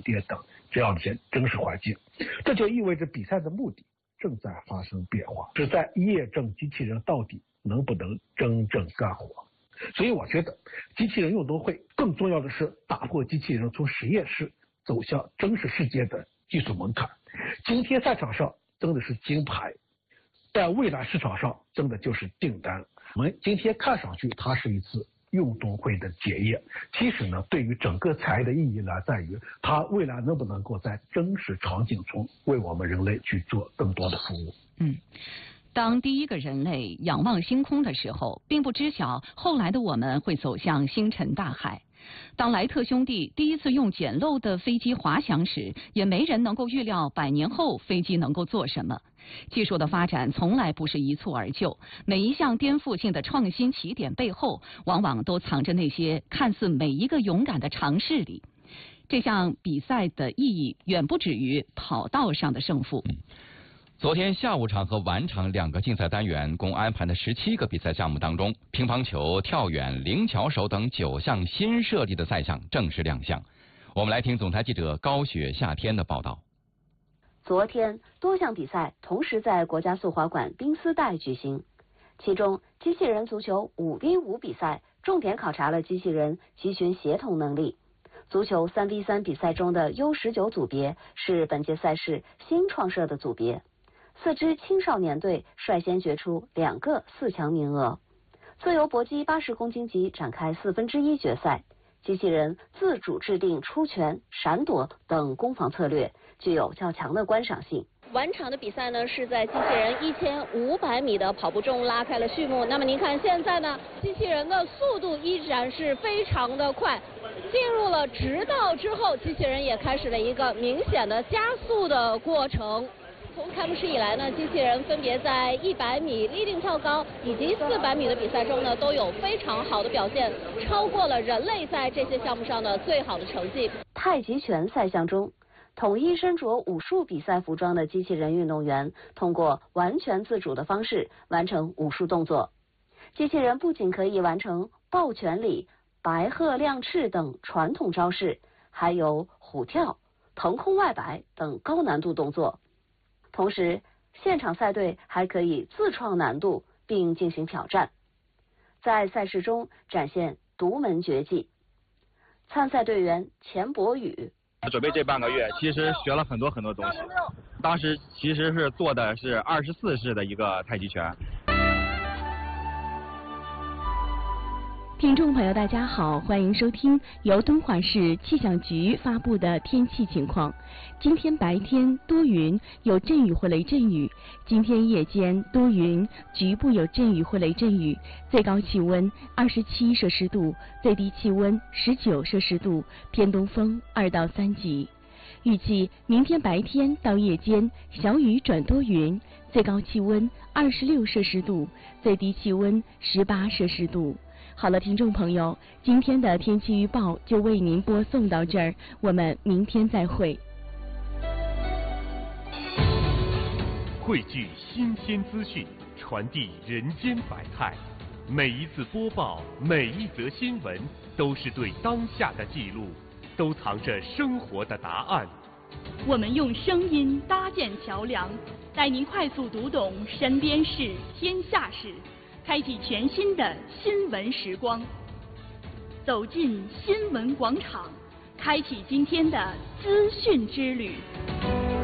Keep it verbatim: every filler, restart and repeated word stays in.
跌等这样一些真实环境。这就意味着比赛的目的正在发生变化，是在验证机器人到底能不能真正干活。所以我觉得机器人运动会更重要的是打破机器人从实验室走向真实世界的技术门槛。今天赛场上争的是金牌，在未来市场上争的就是订单。我们今天看上去它是一次运动会的检验，其实呢，对于整个产业的意义呢，在于它未来能不能够在真实场景中为我们人类去做更多的服务。 嗯。当第一个人类仰望星空的时候，并不知晓后来的我们会走向星辰大海。当莱特兄弟第一次用简陋的飞机滑翔时，也没人能够预料百年后飞机能够做什么。技术的发展从来不是一蹴而就，每一项颠覆性的创新起点背后，往往都藏着那些看似每一个勇敢的尝试里。这项比赛的意义远不止于跑道上的胜负。 昨天下午场和晚场两个竞赛单元共安排的十七个比赛项目当中，乒乓球、跳远、灵巧手等九项新设计的赛项正式亮相。我们来听总台记者高雪夏天的报道。 昨天，多项比赛同时在国家速滑馆冰丝带举行，其中机器人足球五 v 五比赛重点考察了机器人集群协同能力。足球三 v 三比赛中的 U 十九组别是本届赛事新创设的组别。四支青少年队率先决出两个四强名额。自由搏击八十公斤级展开四分之一决赛，机器人自主制定出拳、闪躲等攻防策略，具有较强的观赏性。 晚场的比赛呢，是在机器人一千五百米的跑步中拉开了序幕。那么您看现在呢，机器人的速度依然是非常的快。进入了直道之后，机器人也开始了一个明显的加速的过程。从开幕式以来呢，机器人分别在一百米立定跳高以及四百米的比赛中呢，都有非常好的表现，超过了人类在这些项目上的最好的成绩。 太极拳赛项中，统一身着武术比赛服装的机器人运动员，通过完全自主的方式完成武术动作。机器人不仅可以完成抱拳礼、白鹤亮翅等传统招式，还有虎跳、腾空外摆等高难度动作。同时，现场赛队还可以自创难度并进行挑战，在赛事中展现独门绝技。参赛队员钱博宇准备这半个月，其实学了很多很多东西。当时其实是做的是二十四式的一个太极拳。 听众朋友大家好，欢迎收听由敦煌市气象局发布的天气情况。今天白天多云，有阵雨或雷阵雨；今天夜间多云，局部有阵雨或雷阵雨。最高气温二十七摄氏度，最低气温十九摄氏度，偏东风二到三级。预计明天白天到夜间小雨转多云，最高气温二十六摄氏度，最低气温十八摄氏度。好了，听众朋友，今天的天气预报就为您播送到这儿，我们明天再会。 汇聚新鲜资讯，传递人间百态。每一次播报，每一则新闻，都是对当下的记录，都藏着生活的答案。 我们用声音搭建桥梁，带您快速读懂身边事、天下事。开启全新的新闻时光，走进新闻广场，开启今天的资讯之旅。